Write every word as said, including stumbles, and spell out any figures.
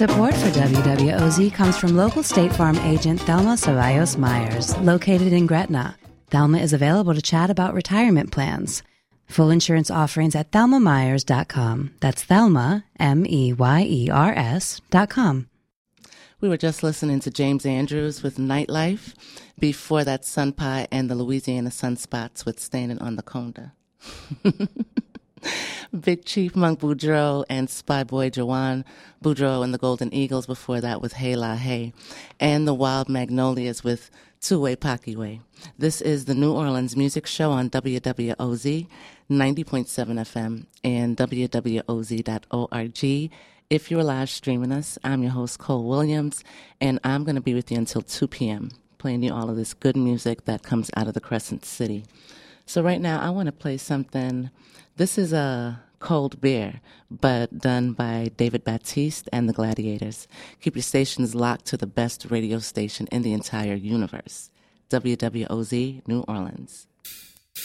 Support for W W O Z comes from local State Farm agent Thelma Ceballos Myers, located in Gretna. Thelma is available to chat about retirement plans. Full insurance offerings at thelma myers dot com. That's Thelma, M E Y E R S dot com. We were just listening to James Andrews with Nightlife. Before that, Sun Pie and the Louisiana Sunspots with Standing on the Conda. Big Chief Monk Boudreaux and Spy Boy Jawan Boudreaux and the Golden Eagles before that with Hey La Hey. And the Wild Magnolias with Two-Way Pocky-Way. This is the New Orleans Music Show on W W O Z ninety point seven F M and W W O Z dot org. If you're live streaming us, I'm your host, Cole Williams, and I'm going to be with you until two p.m., playing you all of this good music that comes out of the Crescent City. So right now, I want to play something. This is a Cold Beer, but done by David Baptiste and the Gladiators. Keep your stations locked to the best radio station in the entire universe, W W O Z New Orleans.